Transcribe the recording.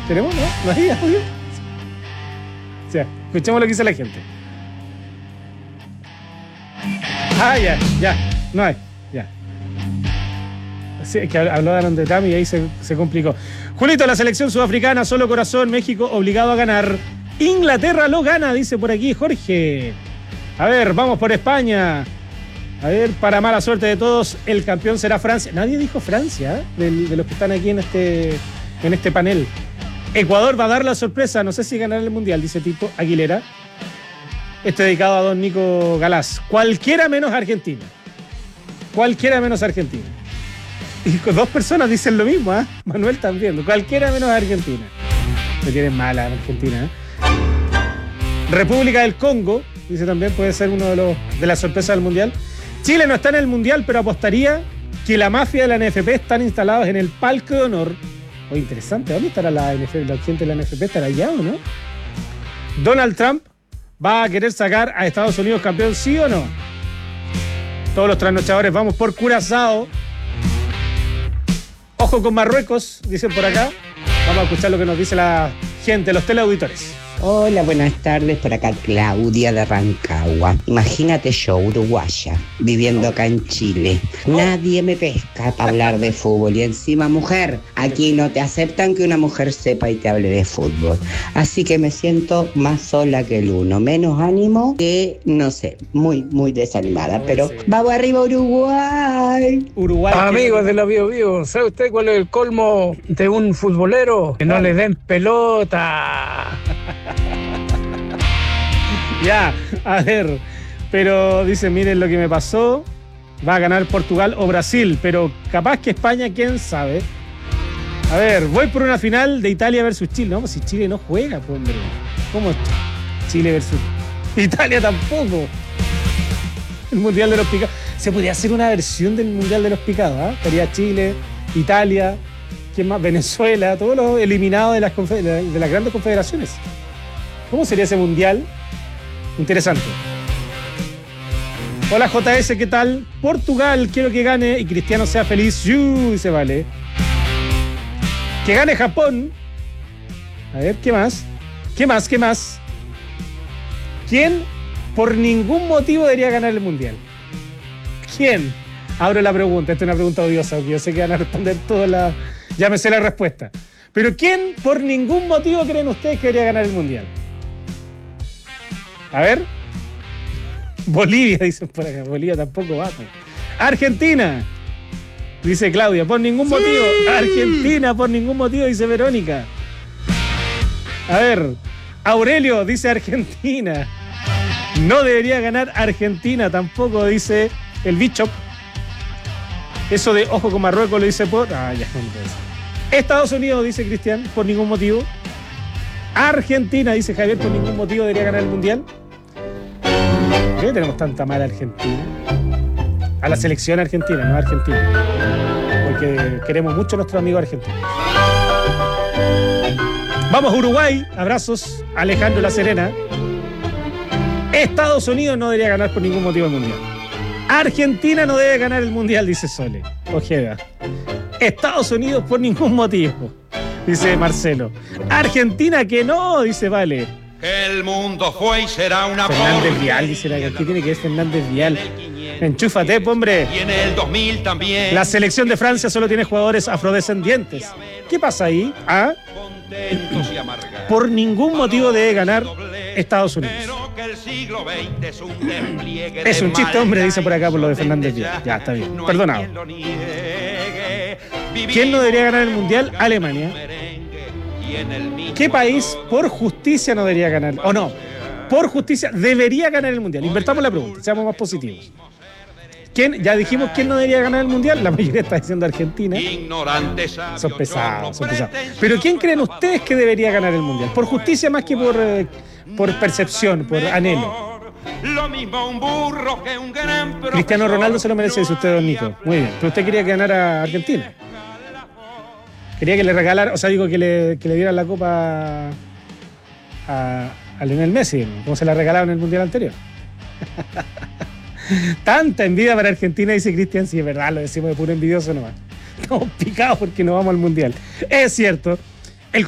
¿Tenemos? ¿No? ¿No hay audio? O sea, escuchemos lo que dice la gente. Ya. No hay, ya. Sí, que hablaron de Tami y ahí se complicó. Julito, la selección sudafricana, solo corazón, México obligado a ganar. Inglaterra lo gana, dice por aquí Jorge. A ver, vamos por España. A ver, para mala suerte de todos, el campeón será Francia. Nadie dijo Francia, de los que están aquí en este panel. Ecuador va a dar la sorpresa, no sé si ganará el Mundial, dice Tito Aguilera. Este dedicado a don Nico Galás. Cualquiera menos Argentina. Cualquiera menos Argentina. Y dos personas dicen lo mismo, ¿eh? Manuel también. Cualquiera menos Argentina. Me tienen mala Argentina, ¿eh? República del Congo, dice también, puede ser uno de las sorpresas del Mundial. Chile no está en el Mundial, pero apostaría que la mafia de la NFP están instalados en el palco de honor. Oye, interesante, ¿dónde estará la gente de la NFP? ¿Estará allá o no? Donald Trump va a querer sacar a Estados Unidos campeón, ¿sí o no? Todos los trasnochadores vamos por Curazao. Ojo con Marruecos, dicen por acá. Vamos a escuchar lo que nos dice la gente, los teleauditores. Hola, buenas tardes, por acá Claudia de Rancagua. Imagínate yo, uruguaya, viviendo acá en Chile. Nadie me pesca para hablar de fútbol y encima mujer. Aquí no te aceptan que una mujer sepa y te hable de fútbol. Así que me siento más sola que el uno, menos ánimo que, no sé, muy, muy desanimada. Pero vamos arriba Uruguay. Amigos de la Bio, ¿sabe usted cuál es el colmo de un futbolero? Que no le den pelota. Ya, a ver, pero dice, miren lo que me pasó, va a ganar Portugal o Brasil, pero capaz que España, quién sabe. A ver, voy por una final de Italia versus Chile. No, pues si Chile no juega, pues hombre. ¿Cómo Chile versus Italia tampoco? El Mundial de los Picados. Se podría hacer una versión del Mundial de los Picados, ¿ah? Estaría Chile, Italia, ¿quién más? Venezuela, todos los eliminados de las grandes confederaciones. ¿Cómo sería ese Mundial? Interesante. Hola JS, ¿qué tal? Portugal, quiero que gane y Cristiano sea feliz. Dice vale. Que gane Japón. A ver, ¿qué más? ¿Qué más? ¿Quién por ningún motivo debería ganar el Mundial? ¿Quién? Abro la pregunta, esta es una pregunta odiosa, porque yo sé que van a responder todas las... Ya me sé la respuesta. Pero ¿quién por ningún motivo creen ustedes que debería ganar el Mundial? A ver. Bolivia, dicen por acá. Bolivia tampoco va. Argentina, dice Claudia, por ningún motivo. Argentina, por ningún motivo, dice Verónica. A ver. Aurelio, dice Argentina. No debería ganar Argentina tampoco, dice el bicho. Eso de ojo con Marruecos lo dice por... ya no puede ser. Estados Unidos, dice Cristian, por ningún motivo. Argentina, dice Javier, por ningún motivo debería ganar el Mundial. ¿Por qué tenemos tanta mala Argentina? A la selección argentina, no a Argentina. Porque queremos mucho a nuestros amigos argentinos. Vamos Uruguay, abrazos, Alejandro La Serena. Estados Unidos no debería ganar por ningún motivo el Mundial. Argentina no debe ganar el Mundial, dice Sole. Ojeda. Estados Unidos por ningún motivo, dice Marcelo. Argentina que no, dice Vale. El mundo fue y será una... Fernández Vial, dice la que tiene que ver Fernández Vial. Enchúfate, hombre. Y en el 2000 también. La selección de Francia solo tiene jugadores afrodescendientes. ¿Qué pasa ahí? ¿Ah? Por ningún motivo debe ganar Estados Unidos. Es un chiste, hombre, dice por acá por lo de Fernández Vial. Ya, está bien. Perdonado. ¿Quién no debería ganar el Mundial? Alemania. ¿Qué país por justicia no debería ganar? O no, por justicia debería ganar el Mundial. Invertamos la pregunta, seamos más positivos. ¿Quién? Ya dijimos quién no debería ganar el Mundial. La mayoría está diciendo Argentina. Son pesados. Pero ¿quién creen ustedes que debería ganar el Mundial? Por justicia más que por percepción, por anhelo. Cristiano Ronaldo se lo merece, dice usted, don Nico. Muy bien, pero usted quería que ganara Argentina. Quería que le regalara, o sea, digo que le dieran la copa a Lionel Messi, como se la regalaron en el Mundial anterior. Tanta envidia para Argentina, dice Cristian. Sí, es verdad, lo decimos de puro envidioso nomás. Estamos picados porque no vamos al Mundial. Es cierto.